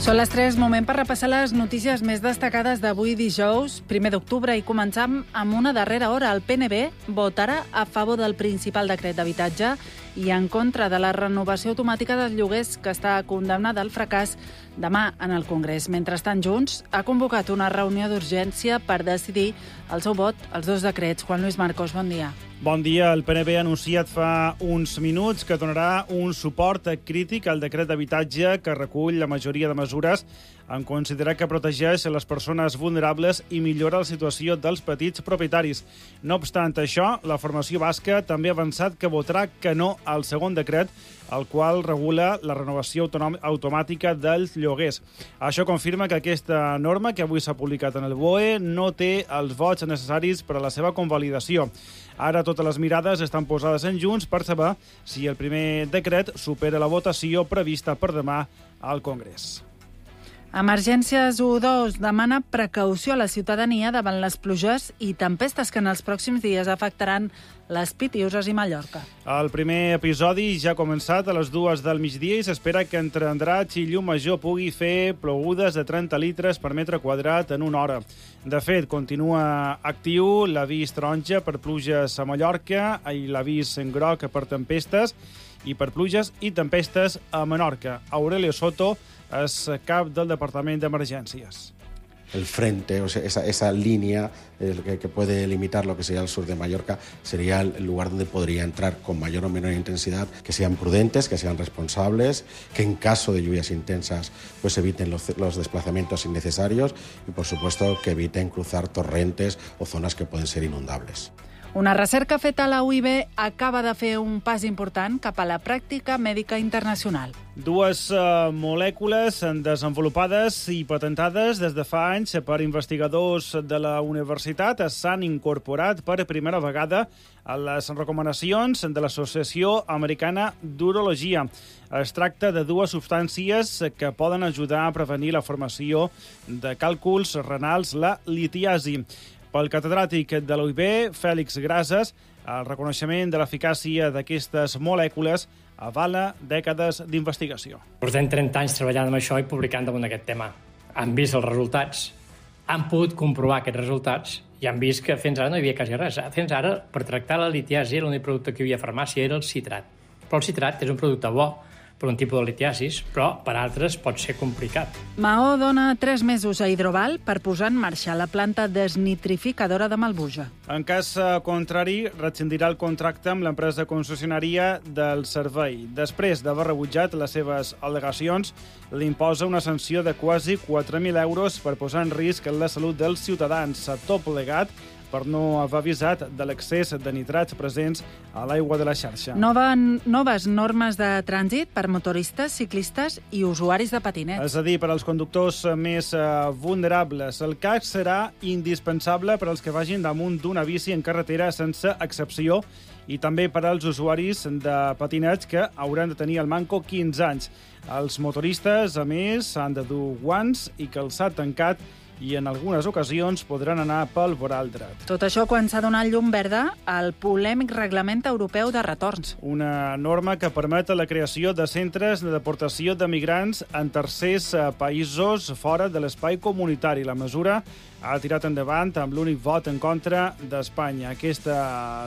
Són les 3, moment per repassar les notícies més destacades d'avui dijous, 1 d'octubre, i començam amb una darrera hora. El PNB votarà a favor del principal decret d'habitatge i en contra de la renovació automàtica dels lloguers que està condemnada al fracàs demà en el Congrés. Mentrestant, Junts ha convocat una reunió d'urgència per decidir el seu vot als dos decrets. Juan Luis Marcos, bon dia. Bon dia. El PNB ha anunciat fa uns minuts que donarà un suport crític al decret d'habitatge que recull la majoria de mesures en considerar que protegeix les persones vulnerables i millora la situació dels petits propietaris. No obstant això, la formació basca també ha avançat que votarà que no al segon decret, el qual regula la renovació automàtica dels lloguers. Això confirma que aquesta norma, que avui s'ha publicat en el BOE, no té els vots necessaris per a la seva convalidació. Ara totes les mirades estan posades en Junts per saber si el primer decret supera la votació prevista per demà al Congrés. Emergències 1-2 demana precaució a la ciutadania davant les pluges i tempestes que en els pròxims dies afectaran les Pitiüses i Mallorca. El primer episodi ja ha començat a les 2 del migdia i s'espera que entre Andratx i Llumajor pugui fer plogudes de 30 litres per metre quadrat en una hora. De fet, continua actiu l'avís taronja per pluges a Mallorca i l'avís en groc per tempestes i per pluges i tempestes a Menorca. Aurelio Soto és cap del Departament d'Emergències. El frente, o sea, esa línea que puede limitar lo que sería el sur de Mallorca, sería el lugar donde podría entrar con mayor o menor intensidad, que sean prudentes, que sean responsables, que en caso de lluvias intensas pues eviten los desplazamientos innecesarios y, por supuesto, que eviten cruzar torrentes o zonas que pueden ser inundables. Una recerca feta a la UIB acaba de fer un pas important cap a la pràctica mèdica internacional. Dues molècules desenvolupades i patentades des de fa anys per investigadors de la universitat s'han incorporat per primera vegada a les recomanacions de l'Associació Americana d'Urologia. Es tracta de dues substàncies que poden ajudar a prevenir la formació de càlculs renals, la litiasi. Pel catedràtic de la UIB, Fèlix Grases, el reconeixement de l'eficàcia d'aquestes molècules avala dècades d'investigació. Portem 30 anys treballant amb això i publicant damunt d'aquest tema. Han vist els resultats, han pogut comprovar aquests resultats i han vist que fins ara no hi havia quasi res. Fins ara, per tractar la litiasi, l'únic producte que hi havia a farmàcia era el citrat. Però el citrat és un producte bo per un tipus de litiasis, però per altres pot ser complicat. Maó dona 3 mesos a Hidroval per posar en marxa la planta desnitrificadora de Malbuja. En cas contrari, rescindirà el contracte amb l'empresa concessionària del servei. Després d'haver rebutjat les seves al·legacions, li imposa una sanció de quasi 4.000 euros per posar en risc la salut dels ciutadans. Tot plegat per no haver avisat de l'excés de nitrats presents a l'aigua de la xarxa. Noves normes de trànsit per motoristes, ciclistes i usuaris de patinets. És a dir, per als conductors més vulnerables. El casc serà indispensable per als que vagin damunt d'una bici en carretera sense excepció i també per als usuaris de patinets que hauran de tenir al manco 15 anys. Els motoristes, a més, han de dur guants i calçat tancat i en algunes ocasions podran anar pel voral dret. Tot això quan s'ha donat llum verda al polèmic Reglament Europeu de Retorns. Una norma que permet la creació de centres de deportació de migrants en tercers països fora de l'espai comunitari. La mesura ha tirat endavant amb l'únic vot en contra d'Espanya. Aquesta